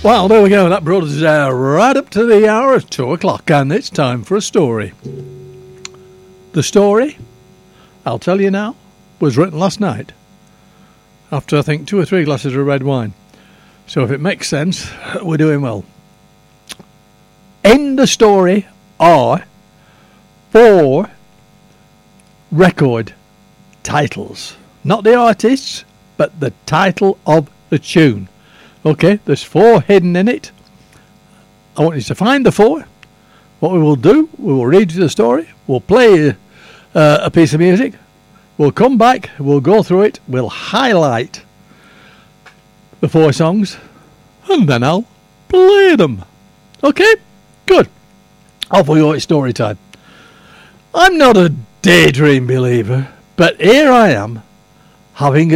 Well, there we go. That brought us right up to the hour of 2 o'clock, and it's time for a story. The story, I'll tell you now, was written last night after, I think, 2 or 3 glasses of red wine. So if it makes sense, we're doing well. In the story are 4 record titles. Not the artists, but the title of the tune. Okay, there's 4 hidden in it. I want you to find the 4. What we will do, we will read you the story. We'll play a piece of music. We'll come back. We'll go through it. We'll highlight the 4 songs. And then I'll play them. Okay? Good. Off we go. It's story time. I'm not a daydream believer, but here I am having